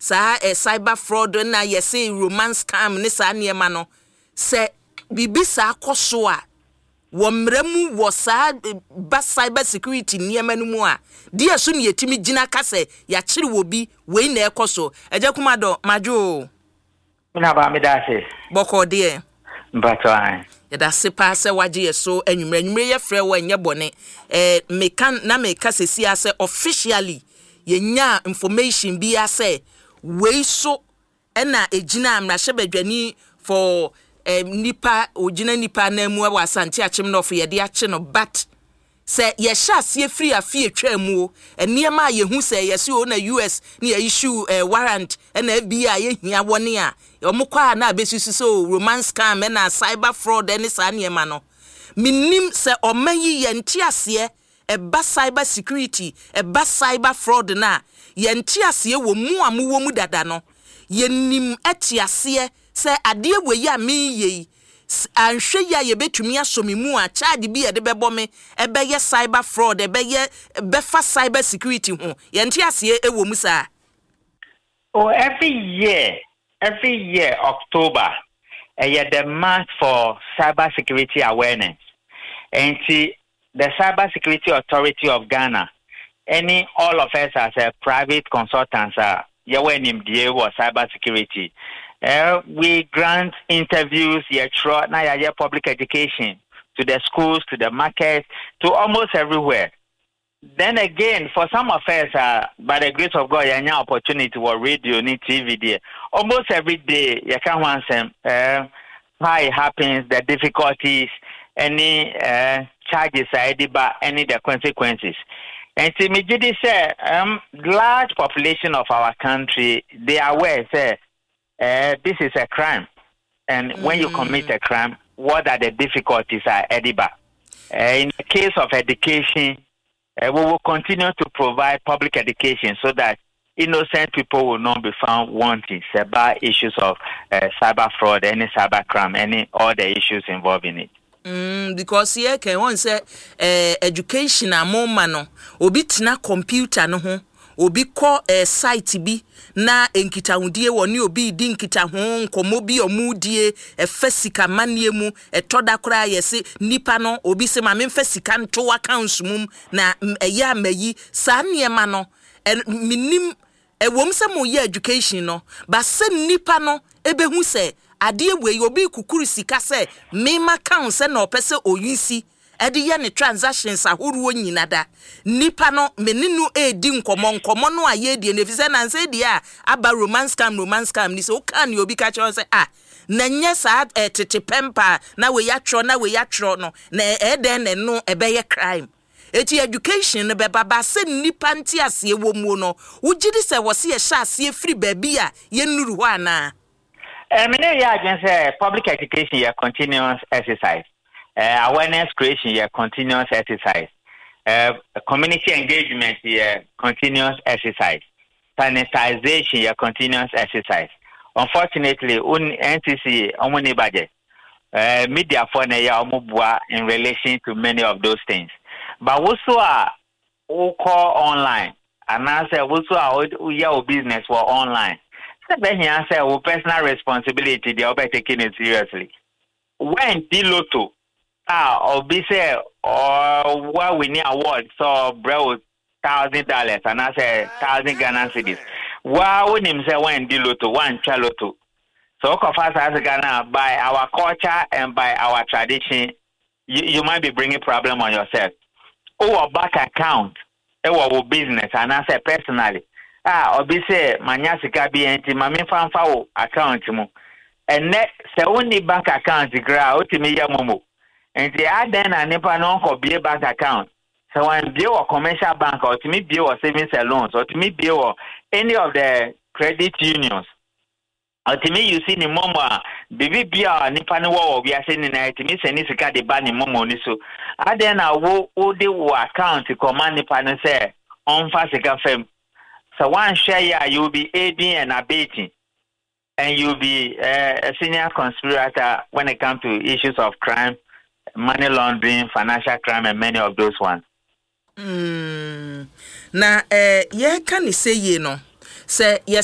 sa cyber fraud na ye say romance scam ne sa niema no se bibi sa akoso a wo mremu wo sa ba cyber security niema no mu a dia so ne yetimi gina kase ya kire wo bi we na ekoso ejekuma do majo na ba me da se boko de mbatwan yada se pa se waje so anwumre ye frɛ wo anye bone meka sesi ase officially yenya information bi ase we so na ejina amrahye badwani for nipa ojina nipa na mu wa asante achim no for ye de ache no but se ye sha se free afie twamu eniema ye hu se ye se o na US ni ye issue warrant na FBI ye hia woni a omukwa na abesusu so romance scam na cyber fraud ni sa niema no minim se omayi ye ntiase eba cyber security eba cyber fraud na ye ntiase wo mu amuwo mu dada no ye nim atiase se ade weyi a me ye anhwe ya ye betumi asomi mu a charge bi ye de bebo me ebe ye cyber fraud ebe ye befa cyber security ho ye ntiase ewo mu sa every year October the month for cyber security awareness and the Cyber Security Authority of Ghana all of us as a private consultants are cyber security. We grant interviews, public education to the schools, to the markets, to almost everywhere. Then again, for some of us, by the grace of God, you have opportunity to radio, TV there. Almost every day, you can want some how it happens, the difficulties, any charges, any the consequences. And to me, say, large population of our country, they are aware, say, this is a crime. And when you commit a crime, what are the difficulties are edible? In the case of education, we will continue to provide public education so that innocent people will not be found wanting about issues of cyber fraud, any cyber crime, all the issues involved in it. Because here can one say education amoma no obi tina computer no ho obi ko site bi na enkitahudie woni obi di nkitaho nkomo bi omudie efasika manie mu etoda kora yesi nipa no obi se ma memfasika nto accounts mum na eya mayi sa niema no minim ewom se mo ye education no ba se nipa no ebehu se ade we obi kukuru sika se mema count se na opese oyinsi ede ye ne transactions ahoruo nyinada nipa no meninu edi nkomo no aye die ne fise na nse die a aba romance scam ni se o kan obi ka che se na nye sa tete pempa na we ya tro no na eden ne no ebe ye crime eti education be baba se nipa nti ase wo mu no ugidi se wo se ye sha ase free baby a ye nuru ho ana public education is continuous exercise. Awareness creation is continuous exercise. Community engagement is continuous exercise. Sanitization is continuous exercise. Unfortunately, NCC only budget. Media for in relation to many of those things. But also call online, and I say also your business for online. Here say personal responsibility they are taking it seriously. When Diloto or be say or what we need award so bro $1,000 and I say 1,000 Ghana cedis. Why would him say when Diloto one chaloto? So of us as Ghana by our culture and by our tradition, you might be bringing problem on yourself. Or bank account, or business and I say personally. Obi say manya sika bi enti ma me fanfa wo account mu enne se woni bank account gra otimi ya momo enti aden na nipa no ko bie bank account se wan bie wo commercial bank otimi bie wo savings and loans otimi bie wo any of the credit unions otimi you see ni momo bibi bia nipa no wo bia se ni na etimi se ni sika de ba ni momo ni so aden na wo de wo account command nipa no say onfa sika fam. So one share you'll be aiding and abating, and you'll be a senior conspirator when it comes to issues of crime, money laundering, financial crime, and many of those ones. Na yeah, can you say say